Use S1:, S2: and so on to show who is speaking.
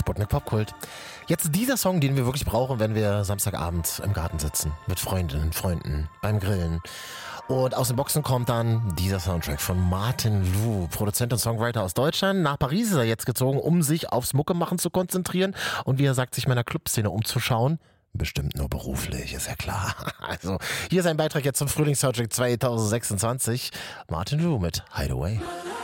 S1: Sputnik Popkult. Jetzt dieser Song, den wir wirklich brauchen, wenn wir Samstagabend im Garten sitzen. Mit Freundinnen, Freunden, beim Grillen. Und aus den Boxen kommt dann dieser Soundtrack von Martin Lu, Produzent und Songwriter aus Deutschland. Nach Paris ist er jetzt gezogen, um sich aufs Muckemachen zu konzentrieren und wie er sagt, sich meiner Clubszene umzuschauen. Bestimmt nur beruflich, ist ja klar. Also, hier ist ein Beitrag jetzt zum Frühlingssoundtrack 2026. Martin Lu mit Hideaway.